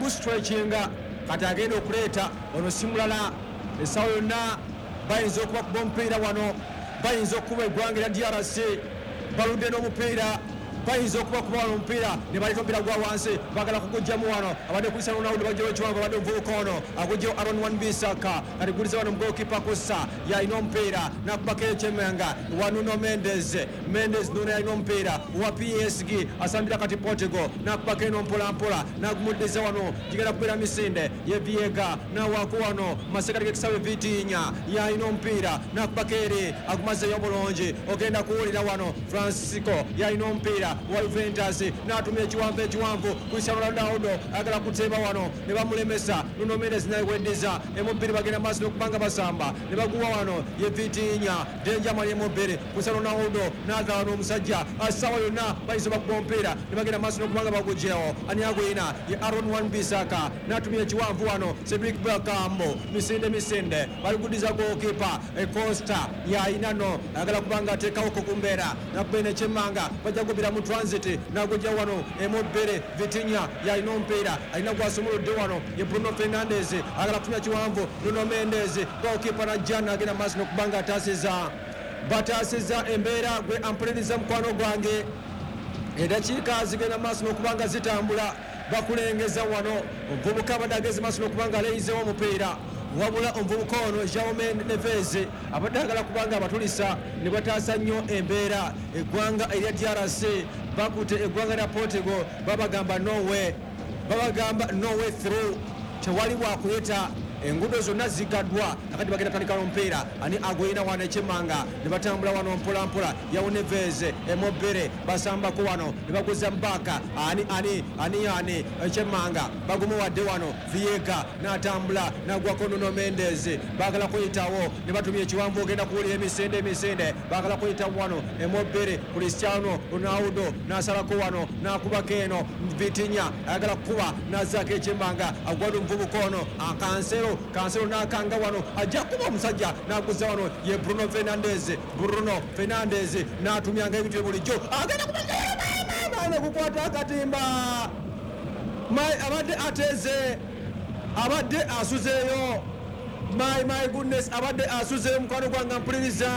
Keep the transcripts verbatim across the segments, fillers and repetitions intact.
stretchinga kati agenda okuleeta ono simulala essaawa yonna bayinza okuba kuba omupiira wano bayinza okuba eggwanga lya D R C baludde n'omupiira bayinza okuba kuba wano omupiira ne baleeta omupiira gwa wansi bagala kugujjamu wano abadde Cristiano Ronaldo bajjawo ekiwanvu abadde omuvubuka ono agujjawo Aaron Wan-Bissaka kati guliza wano omugookipa kussa yalina omupiira nakubako ekyemenga wa Nuno Mendes Mendes Nuno yalina omupiira wa P S G asambira kati Portugal nakubako eno mpolampola nagumuddiza wano gigenda kubeera misinde ye Viega nawako wano masekati gekisawe Vitinha yalina omupiira nakubako eri agumazeyo bulungi ogenda kuwulira wano Francisco yalina omupiira wa Juventus n'atumya ekiwanvu ekiwanvu Cristiano Ronaldo agala kuteeba wano ne bamulemesa Nuno Mendes naye weddiza emubiri bagenda maaso n'okubanga basamba ne baguwa wano ye Vitinha Denjaman emubiri Cristiano Ronaldo n'agala n'omusajja assaawa yonna bayinza bakuba omupiira ne bagenda maaso n'okubanga bagugyewo ani agwina ye Aaron Wan-Bissaka n'atumya ekiwanvu wano Cedric Bakambu misinde misinde baliguddiza gookipa Costa yayina no agala kubanga ateekawo ku mbeera nakuba n'ekyemmanga bajja gubira mu transit nagujja wano emubiri Vitinha yalina omupiira alina gwasumuludde wano ye Bruno Fernandes agala kutumya kiwanvu Nuno Mendes gookipa najja n'agenda maaso n'okubanga ataasiza bataasiza embeera gwe ampuliriza mukwano gwange edakiika zigenda maaso n'okubanga zitambula bakulengeza wano omuvubuka abadde ageze maaso n'okubanga aleeyizewo omupiira wabula omuvubuka ono Jaume Neves abadde agala kubanga abatulisa ne bataasa nnyo embeera eggwanga erya D R C bakute eggwanga lya Portugal babagamba nowe babagamba nowe through tewali bwakuleta enguudo zonna zigaddwa akati bagenda tandika omupiira ani agwina wano ekyemmanga ne batambula wano mpolampola Jaume Neves emobere basambako wano ne baguza mbaka ani ani ani ani ekyemmanga bagumuwadde wano Viega n'atambula n'agwako Nuno Mendes bagala kuyitawo ne batumya ekiwanvu ogenda kuwulira emisinde emisinde bagala kuyitawo wano emobere Cristiano Ronaldo n'asalako wano n'akubako eno Vitinha ayagala kukuba n'azzaako ekyemmanga agwadde omuvubuka ono akansero kansero n'akanga wano ajja kuba omusajja n'aguza wano ye Bruno Fernandes Bruno Fernandes n'atumyanga ebintu bulijjo agenda kubaana kukwata akatimba mai abadde ateeze abadde asuzeeyo my my goodness abadde asuzeeyo mukwano gwange mpuliriza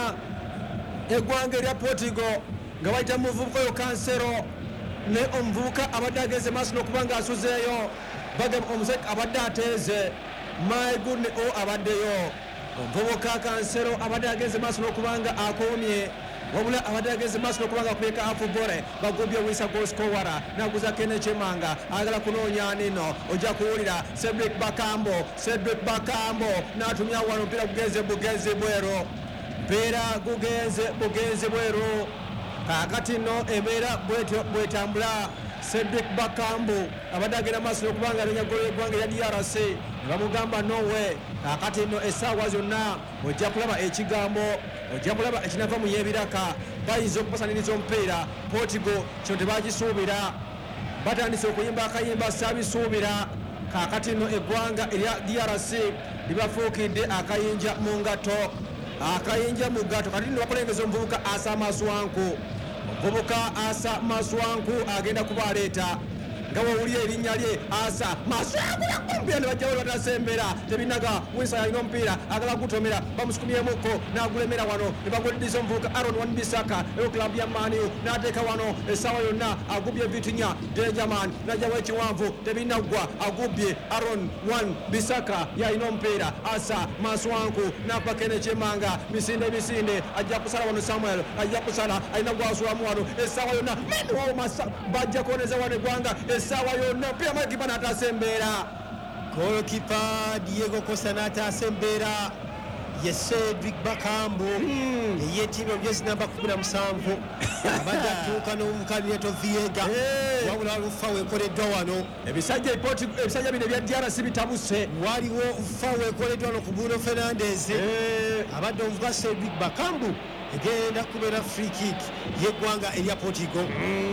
eggwanga erya Portugal nga bayita muvubuka oyo kansero ne omuvubuka abadde ageze maaso n'okubanga asuzeeyo bagamba omusajja abadde ateeze my goodness o abaddeyo omuvubuka kansero abadde ageze maaso n'okubanga akoomye wabula abadde ageze maaso n'okubanga akweka afubole bagobye wisa golskowara naguza kene kyemanga agala kunoonya nino ojja kuwulira Cedric Bakambu Cedric Bakambu n'atumya wano mpira gugenze bugenze bwero mpeera gugenze bugenze bwero kakati nno embeera bwetambula Cedric Bakambu abadde agenda maaso n'okubanga alinyagolo eggwanga erya D R C bamugamba nowe kakati nno essaawa zonna ojja kulaba ekigambo ojja kulaba ekinava mu yebiraka bayinza okupasaniriza omupiira Portugal kino tebagisuubira batandise okuyimba akayimba saabisuubira kakati nno eggwanga erya D R C libafuukidde akayinja mu ngato akayinja mu gato kati nno bakulengeza omuvubuka Asa Maswanku omuvubuka Asa Maswanku agenda kubaleeta nga wawulira erinnya lye Asa Maswanku yakumpira ne bajjawo batasembera tebinaga Winsa yalina omupiira agala gutomera bamusukumyemukko n'agulemera wano ne baguddiza omuvubuka Aaron Wan-Bissaka eyo klabu ya Man U n'ateeka wano essaawa yonna agubye Vitinha Denjaman n'ajjawo ekiwanvu tebinaggwa agubye Aaron Wan-Bissaka yalina omupiira Asa Maswanku n'apaka n'ekyemmanga misinde misinde ajja kusala wano Samuel ajja kusala alina gwasulamu wano essaawa yonna menwawo masa bajja kuwoneza wano eggwanga essaawa yonna mpira makipa n'ataasa embeera golokipa Diego Costa n'ataasa embeera ye Cedric Bakambu ey'ettiimu omujezi namba kumi na musanvu abadde atuuka n'omukabineto Viega wabula lufa weekoleddwa wano ebisajja bino ebya D R C bitabuse waliwo ufa weekoleddwa wano ku Bruno Fernandes abadde omuvuga Cedric Bakambu egenda kubeera free kick yeggwanga erya Portugal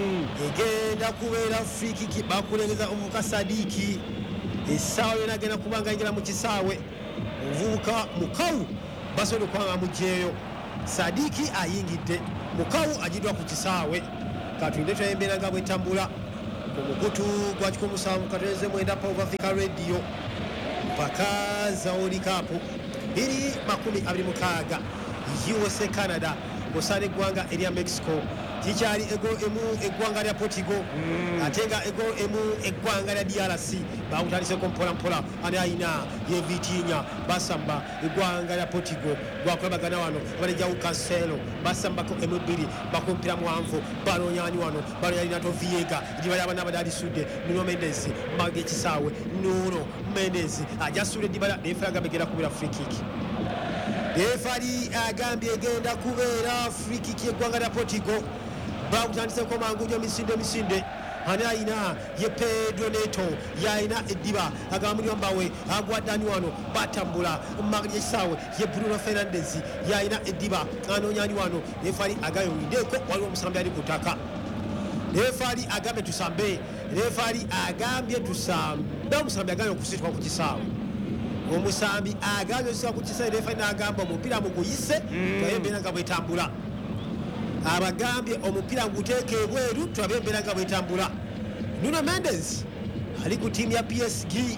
egenda kubeera free kick bakulengeza omuvubuka Sadiki essaawa yona agenda kubanga ayingira mu kisaawe omuvubuka Mukawu basobola okubanga amugyeyo Sadiki ayingidde Mukawu agiddwa ku kisaawe katulinde twembeera nga bwetambula ku mukutu gwa kikumi musanvu katereze mwenda Power Africa Radio mpaka Zaoli Cup biri makumi abiri mukaaga U S A Canada osana eggwanga erya Mexico kikyali ego emu eggwanga lya Portugal mm. atenga ego emu eggwanga lya D R C bakutandiseko mpola mpola ani ayina ye Vitinha basamba eggwanga lya Portugal gwakulabagana wano balejjawo Cancelo basambako emu bbiri bakumpira muwanvu balonyani wano balonyani nato Viega dibala abana badali sude Nuno Mendes mage kisaawe Nuno Mendes ajasude dibala defraga begera kubira free kick Refari agambye egenda kubeera free kick yeggwanga lya Portugal bakutandiseko mangujo misinde misinde ani ayina ye Pedro Neto yaina eddiba agamulyo mbawe agwaddani wano batambula magye sawe ye Bruno Fernandes yaina eddiba anonyani wano refari agayo ndeko waliwo omusambi ali kutaka refari agambye tusambe refari agambye tusambe omusambi agayo kusitwa ku kisaawe omusambi agambye kusitwa ku kisaawe refari n'agamba omupira muguyise twayembeera nga bwetambula abagambye omupira nguteeke ebweru tulabe embeera nga bwetambula Nuno Mendes ali ku tiimu ya P S G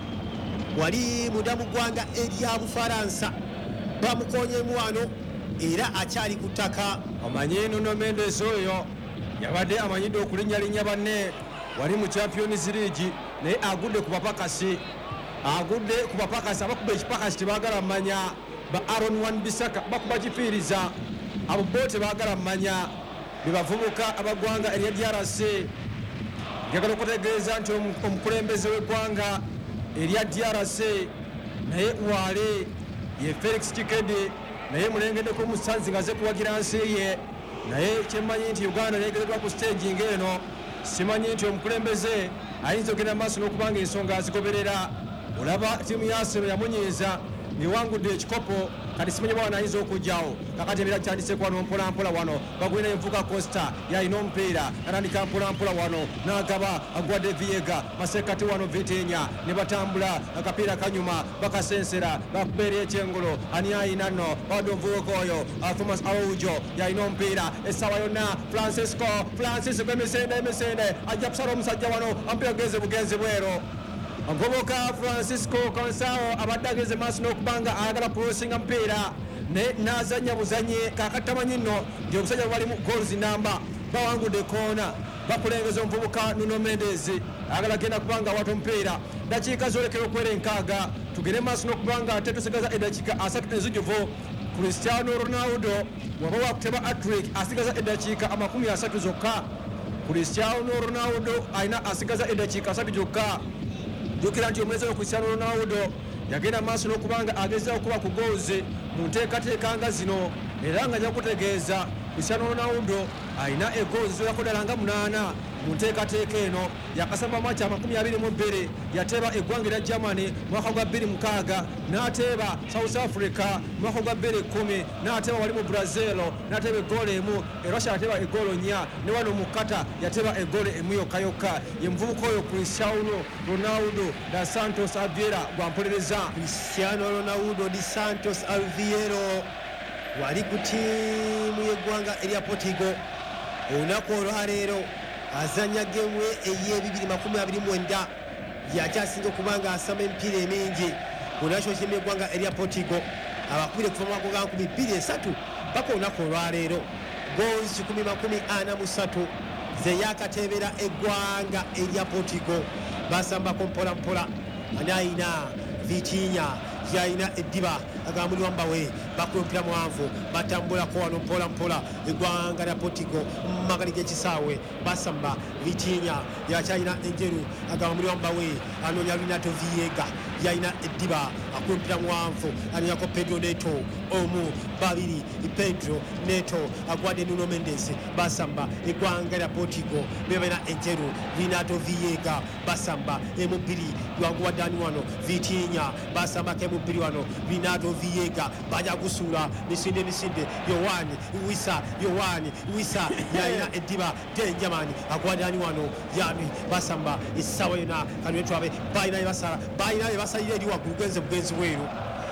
wali munda mu ggwanga erya Bufaransa bamukonyemu wano era akyali ku ttaka omanyi Nuno Mendes oyo yabadde amanyidde okulinnyalinnya banne wali mu Champions League naye agudde ku bapakasi agudde ku bapakasi abakuba ekipakasi tebaagala mmanya ba Aaron Wan-Bissaka bakuba kifiiriza abo bo tebaagala mmanya bebavubuka abagwanga erya D R C njagala okutegeeza nti omukulembeze w'eggwanga erya D R C naye wale ye Felix Tshisekedi naye mulengeddeko musanzi nga ze kuwagira nsi ye naye kyemmanyi nti Uganda negezeddwa ku stage ng'eno simanyi nti omukulembeze ayinza okugenda maaso n'okubanga ensonga azigoberera olaba ttiimu ya Arsenal yamunyiiza niwangudde ekikopo kati simanyi bwana ayinza okujjawo kakati emira kitandiseko wano mpolampola wano bagwina envuga Costa yalina omupiira natandika mpolampola wano n'agaba agwadde Viega masekati wano Vitinha ne batambula akapiira kanyuma bakasensera bakubeera ekyengolo ani ayina nno bawadde omuvubuka oyo Thomas Araujo yalina omupiira essaawa yonna Francisco Francisco emisende emisende ajja kusala omusajja wano omupiira gugenze bugenzi bwero omuvubuka Francisco Concao abadde ageze maaso n'okubanga ayagala kulosinga mupiira naye n'azannya buzanye kakati tamanyi nno nti omusajja bali mu goals namba bawangudde koona bakulengeza omuvubuka Nuno Mendes ayagala genda kubanga awata omupiira dakiika zolekera okwera enkaaga tugende maaso n'okubanga ate tusigaza eddakiika asatu enzijuvu Cristiano Ronaldo waba wakuteba hat-trick asigaza eddakiika amakumi asatu zokka Cristiano Ronaldo ayina asigaza eddakiika asatu zokka jukira nti omulezi wa Cristiano Ronaldo yagenda maaso n'okubanga agezaho okuba ku goals mu nteekateeka nga zino era nga njakutegeeza Cristiano Ronaldo ayina egoozi zirako ddala nga munaana mu nteekateeka eno yakasamba maci amakumi abiri mu bbiri yateeba eggwanga erya Germany mwaka gwa bbiri mukaaga n'ateeba South Africa mwaka gwa bbiri kkumi n'ateeba wali mu Brazil n'ateeba eggoolo emu Russia yateeba eggoolo nnya ne wano mu Qatar yateeba eggoolo emu yokka yokka ye muvubuka oyo Cristiano Ronaldo da Santos Aveiro gwampolereza Cristiano Ronaldo di Santos Aveiro wali ku tiimu y'eggwanga erya Portugal olunaku olwaleero azanya gemu ey'ebibiri makumi abiri mwenda yakyasinga okubanga asamba emipiira emingi ku national team y'eggwanga erya Portugal abakubire kuva mu mwaka ga nkumi bbiri esatu paka olunaku olwaleero goals kikumi makumi ana mu ssatu ze yakatebera eggwanga erya Portugal basambako mpola mpola ani ayina Vitinha yayina eddiba agambulwa mbawe bakumpira muwanvu batambulako wano mpola mpola eggwanga lya Portugal mumagali g'ekisaawe basamba Vitinha yakyayina enjeru agambulwa mbawe anoonya Renato Viega yayina eddiba akumpira muwanvu anonyako Pedro Neto omu babiri Pedro Neto agwadde Nuno Mendes basamba eggwanga lya Portugal bebalina enjeru Renato Viega basamba emubiri lwanguwaddani wano Vitinha basamba kemubiri wano Renato Viega bajja gusula misinde misinde Yohani Wissa Yohani Wissa yayina eddiba Denjamani agwadani wano yami basamba essaawa yonna kanwetwabe bayina ebasala bayina ebasalira eri waggulu gugenze bugenzi bweru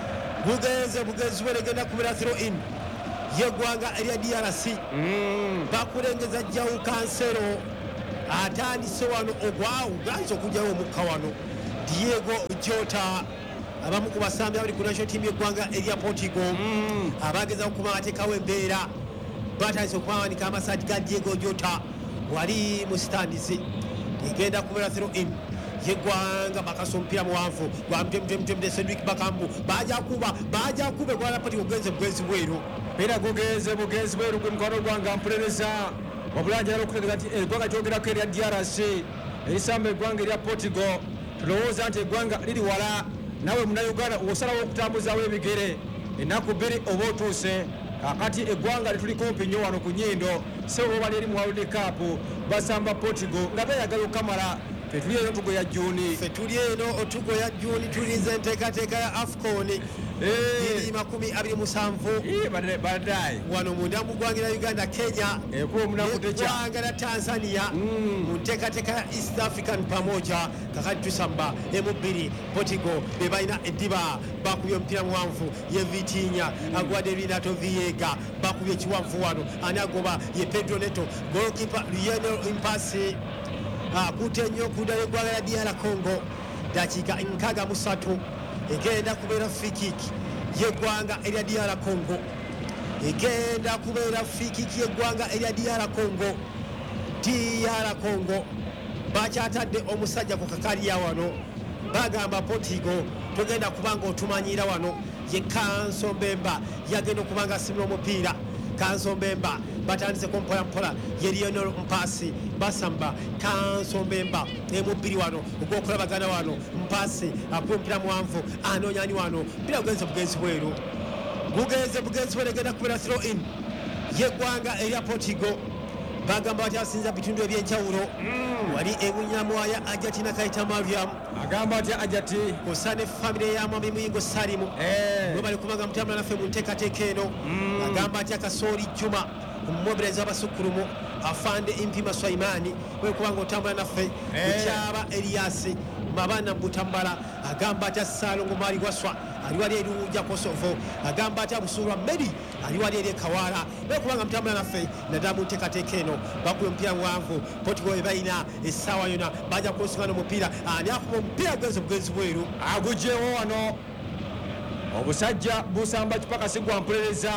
gugenze bugenzi bweru egenda kubera throw in yeggwanga erya D R C bakulengeza João Cancelo atandise wano ogwawo ganza okugyawo omukka wano Diego Jota abamu ku basambi abali ku national team y'eggwanga erya Portugal abageza okuba atekawo embeera batandise okubawanika amasaati ga Diego Jota wali mu standisi egenda kubeera throw in yeggwanga bakasa omupiira muwanvu gwa mutemutemutemde Cedric Bakambu baja kuba baja kube gwala Portugal ogenze bugezi bweru era gugenze bugezi bweru gwe mukwano gwanga mpuliriza wabulanja n'okutegeeza nti eggwanga kyogerako erya D R C erisamba eggwanga erya Portugal tulowooza nti eggwanga liri wala nawe munauganda osalawo okutambuzaawo ebigere ennaku bbiri oba otuuse kakati eggwanga lituli kumpi nnyo wano ku nnyindo sebo bali eri mu World Cup basamba Portugal nga beeyagala okamala fe tuli eno otugo ya Juni fe tuli eno otugo ya Juni tulize enteekateeka ya AFCON eri makumi abiri musanvu baddayi wano munda mu ggwanga lya Uganda Kenya eggwanga lya Tanzania mu nteekateeka ya East African pamoja kakati tusamba emu bbiri Portugal be balina eddiba bakubye omupiira muwanvu ye Vitinha agwadde Renato Viega bakubye ekiwanvu wano ani agoba ye Pedro Neto goalkeeper Lionel Mpasi akutte nnyo okuddala eggwanga lya D R Congo dakiika nkaaga mu ssatu egenda kubeera free kick yeggwanga erya D R Congo egenda kubeera free kick yeggwanga erya D R Congo D R Congo bakyatadde omusajja ku kakaliya wano bagamba Portugal togenda kubanga otumanyira wano ye Kanso Mbemba yagenda okubanga asimula omupiira Kanso Mbemba batandise kumpola mpola ye Lionel Mpasi basamba Kanso Mbemba emubbiri wano ogwokulabagana wano Mpasi akuba omupiira muwanvu anoonyani wano mpira gugenze bugezi bweru gugenze bugezi bweru egenda kubeera throw in yeggwanga erya Portugal bagamba batyasinza bitundu ebyenjawulo wali ebunyamwaya Ajati Nakaita Mariam agamba atya Ajati osane famire ya Mwami Muyingo Salimu bwe bali kubanga mutambula naffe mu nteekateeka eno agamba atya Kasooli Juma omumobereza abasukkulumu afande Impima Swaimani bwe kubanga otambula naffe kukyaba Eliasi Mabana Butambala agamba atya Salongo Mali Waswa aliwali eri uja Kosovo agamba atya Busurwa Medi aliwali eri Kawala bwe kubanga mutambula naffe nadamu nteekateeka eno bakuba omupiira muwanvu Portugal ebalina essaawa yona baja kulusingana omupiira ani akuba omupiira gugenze bugezi bweru agugyewo wano obusajja busamba kipakasi gwa mpuliriza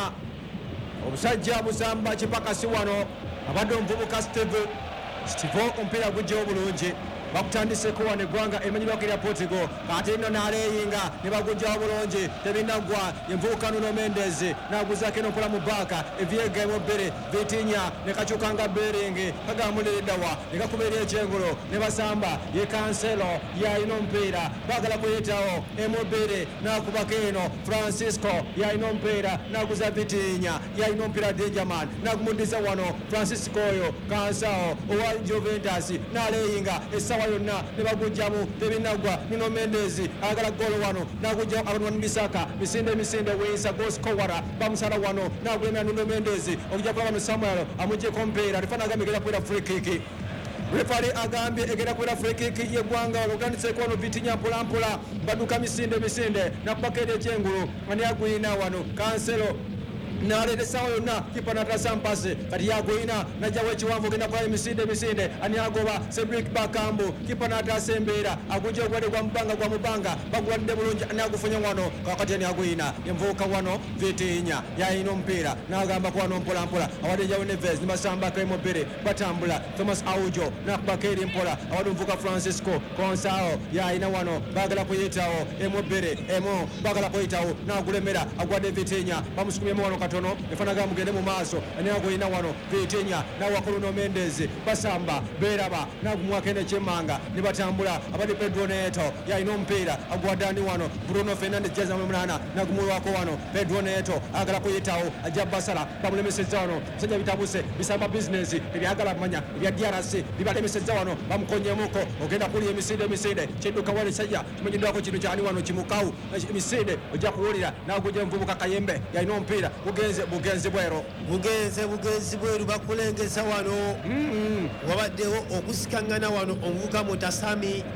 obusajja busamba kipakasi wano abadde omuvubuka Steve Steve omupiira gugyewo bulungi bakutandiseko wano eggwanga emanyibwako erya Portugal kati nno n'aleeyinga ne bagujjawo bulungi tebinnaggwa envubuka Nuno Mendes n'aguzaako eno mpola mu baaka eviega emubbiri Vitinha ne kakyukanga Bering kagamuliriddawa ne gakuba eri ekyengulo ne basamba ye Cancelo yalina omupiira baagala kuyitawo emubbiri n'akubako eno Francisco yalina omupiira n'aguza Vitinha yalina omupiira Dangerman n'agumuddiza wano Francisco oyo Cancelo owa Juventus n'aleeyinga essawa yonna ne bagujjamu tebinnaggwa Nuno Mendes agala golo wano n'agujja abantu banibisaka misinde misinde weyisa goskowara bamusala wano n'agwemera Nuno Mendes okujja kulaba no Samuel amuggyeko omupiira alifana agambye egenda kubeera free kick refari agambye egenda kubeera free kick yeggwanga olutandiseko wano Vitinha mpolampola badduka misinde misinde nakubako eri ekyengulu ani agwina wano Cancelo naleeta essaawa yonna kipa natasa mpase kati yagoyina najjawo ekiwanvu ogenda kulayo emisinde misinde ani agoba Cedric Bakambu kipa natasa embeera agujja ogwadde gwa mubanga gwa mubanga bagwadde bulungi ani agufunye wano kakati ani agoyina envuuka wano Vitinha yayina omupiira n'agambako wano mpolampola awadde João Neves ne basambako emubbiri batambula Thomas Aujo nakubako eri mpola awadde omuvuuka Francisco Consao yayina wano baagala kuyitawo emubbiri emu baagala kuyitawo n'agulemera agwadde Vitinha bamusukumyemu wano katono efanaga mugende mu maaso ani agoyina wano Vitinha n'awako Nuno Mendes basamba beeraba n'agumwako enekyemmanga ne batambula abadde Pedro Neto yalina omupiira agwadde ani wano Bruno Fernandes jaza munana n'agumulwako wano Pedro Neto agala kuyitawo ajja basala bamulemesezza wano musajja bitabuse bisamba bizinesi ebyagala kumanya ebya D R C bibalemesezza wano bamukonyemuko ogenda kulya emisinde emisinde kidduka wali sajja kimanyiddwako kintu kyani wano kimukawu emisinde ojja kuwulira n'agujja envubuka Kayembe yalina omupiira bugenze bugenze bwero bugenze bugenzi bweru bakulengeza wano wabaddewo okusikangana wano omuvuka Mutasami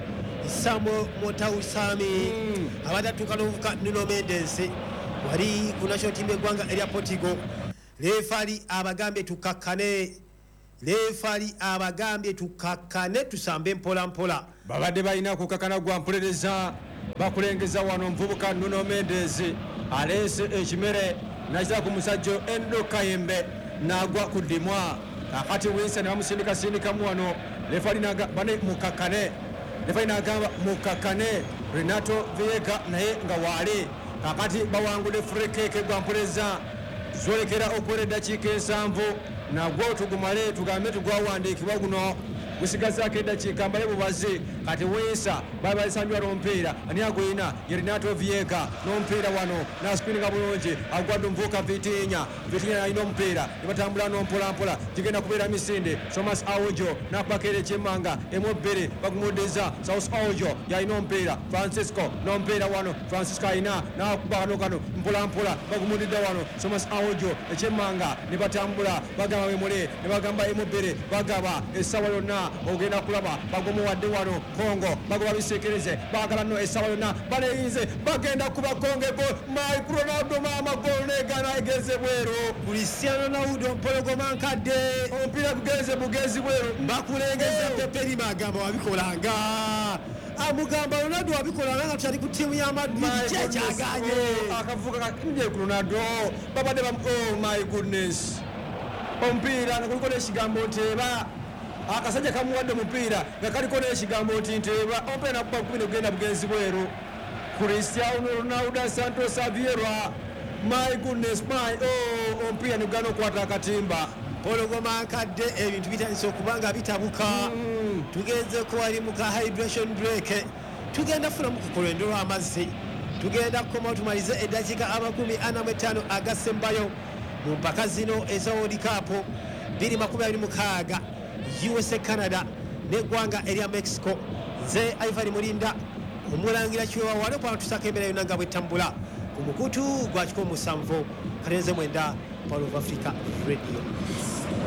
Samo Motausami abadatuuka n'omuvuka Nuno Mendes wali ku national team eggwanga erya Portugal refari abagambye tukakkane lefali abagambye tukakkane tusambe mpola mpola babadde balina kukakana gwa mpulereza bakulengeza wano mvubuka Nuno Mendes aleese ekimere nakira ku musajja Endo Kayembe nagwa ku ddimwa kakati Winsa ne bamusindika sindikamu wano lefali bane mukakane lefali nagamba mukakane Renato Viega naye nga waali kakati bawangule frikeke gwa mpuleza zolekera okuwera eddakiika ensanvu nagwo tugumale tugambe tugwawandiikibwa guno gusigazaako eddakiika mbale bubazi kati Winsa bali balisanjwa n'omupiira ani agulina ye Renato Viega n'omupiira wano naspininga bulungi agwadde omuvubuka Vitinya Vitinya alina omupiira ne batambula n'ompolampola kigenda kubeera misinde Thomas Aojo n'akubakeera ekyemmanga emu bbiri bagumuddeza South Aojo yalina omupiira Francisco n'omupiira wano Francisco alina n'akuba kano kano mpolampola bagumuddidde wano Thomas Aojo ekyemmanga ne batambula bagamba bemule ne bagamba emu bbiri bagaba essaawa yonna ogenda kulaba bagomuwadde wano Kongo bagoba bisekereze bagala no essaawa yonna baleyinze bagenda kuba Kongego Mike Ronaldo mama gol negana egeze bwero Cristiano Ronaldo mpologoma nkadde omupiira gugenze bugezi bwero bakulengeza Peperi magamba wabikolanga amugamba Ronaldo wabikolanga nga tutali ku tiimu ya Madrid kyekaganye akavuga nje ku Ronaldo babadde bam oh my goodness omupiira nakuliko n'ekigambo nteeba akasajja kamuwadde omupiira nga kaliko n'ekigambo nti nteeba omupiira nakuba kumi negenda bugenzi bweru Cristiano Ronaldo Santos Aveiro my goodness my oh omupiira negana okwata akatimba pologoma nkadde ebintu bitandise okuba nga bitabuka mm. tugenze ko wali mu ka hydration break tugenda funa mu kukolendo lw'amazzi tugenda kukoma tumalize eddakiika amakumi ana mu etaano agasembayo mu mpaka zino eza World Cup bbiri makumi abiri mukaaga U S A Canada n'eggwanga erya Mexico nze Ivan Mulinda omulangira kiwewa wali okwana tusaka embeera yonna nga bwetambula ku mukutu gwa kikumi musanvu kalenze mwenda Power of Africa Radio.